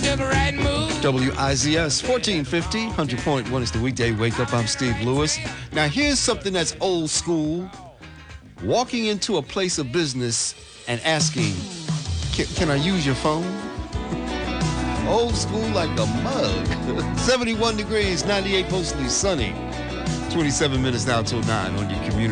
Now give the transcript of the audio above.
WIZS 1450, 100.1 is the weekday wake up. I'm Steve Lewis. Now, here's something that's old school. Walking into a place of business and asking, can I use your phone? Old school like a mug. 71 degrees, 98 mostly sunny. 27 minutes now till 9 on your community.